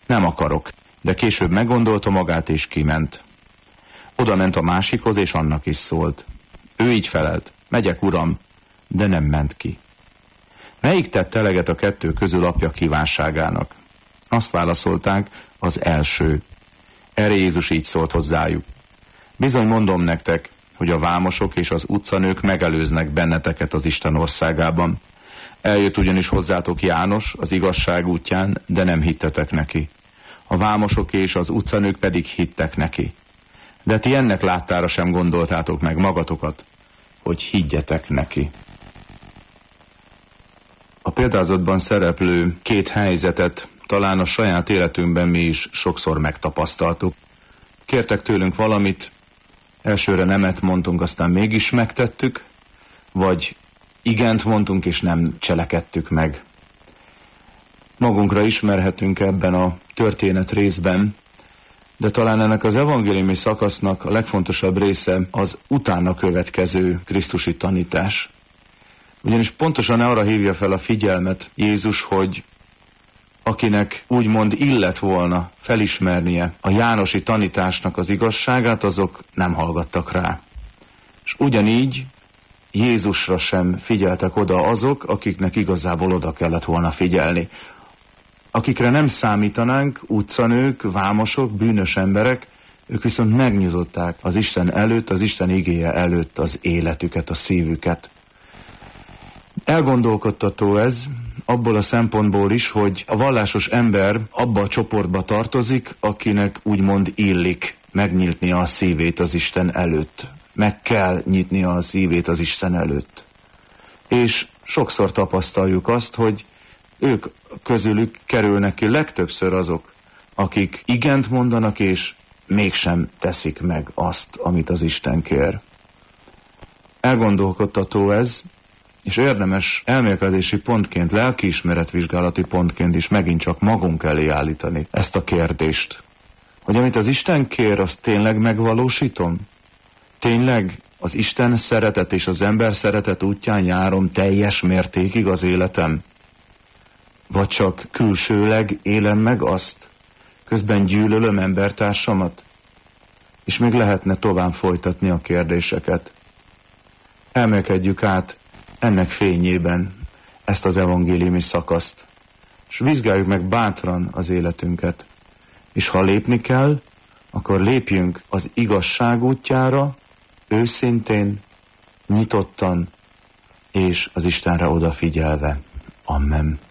Nem akarok, de később meggondolta magát és kiment. Oda ment a másikhoz, és annak is szólt. Ő így felelt, megyek uram, de nem ment ki. Melyik tett eleget a kettő közül apja kívánságának? Azt válaszolták, az első. Erre Jézus így szólt hozzájuk. Bizony mondom nektek, hogy a vámosok és az utcanők megelőznek benneteket az Isten országában. Eljött ugyanis hozzátok János az igazság útján, de nem hittetek neki. A vámosok és az utcanők pedig hittek neki. De ti ennek láttára sem gondoltátok meg magatokat, hogy higgyetek neki. A példázatban szereplő két helyzetet talán a saját életünkben mi is sokszor megtapasztaltuk. Kértek tőlünk valamit, elsőre nemet mondtunk, aztán mégis megtettük, vagy igent mondtunk, és nem cselekedtük meg. Magunkra ismerhetünk ebben a történet részben, de talán ennek az evangéliumi szakasznak a legfontosabb része az utána következő krisztusi tanítás. Ugyanis pontosan arra hívja fel a figyelmet Jézus, hogy akinek úgymond illet volna felismernie a jánosi tanításnak az igazságát, azok nem hallgattak rá. És ugyanígy Jézusra sem figyeltek oda azok, akiknek igazából oda kellett volna figyelni. Akikre nem számítanánk, utcanők, vámosok, bűnös emberek, ők viszont megnyitották az Isten előtt, az Isten igéje előtt az életüket, a szívüket. Elgondolkodtató ez, abból a szempontból is, hogy a vallásos ember abba a csoportba tartozik, akinek úgymond illik megnyitnia a szívét az Isten előtt. Meg kell nyitnia a szívét az Isten előtt. És sokszor tapasztaljuk azt, hogy ők közülük kerülnek ki legtöbbször azok, akik igent mondanak, és mégsem teszik meg azt, amit az Isten kér. Elgondolkodtató ez, és érdemes elmélkedési pontként, lelkiismeretvizsgálati pontként is megint csak magunk elé állítani ezt a kérdést. Hogy amit az Isten kér, azt tényleg megvalósítom? Tényleg az Isten szeretet és az ember szeretet útján járom teljes mértékig az életem? Vagy csak külsőleg élem meg azt, közben gyűlölöm embertársamat? És még lehetne tovább folytatni a kérdéseket. Elmélkedjük át ennek fényében ezt az evangéliumi szakaszt, és vizsgáljuk meg bátran az életünket. És ha lépni kell, akkor lépjünk az igazság útjára, őszintén, nyitottan, és az Istenre odafigyelve. Amen.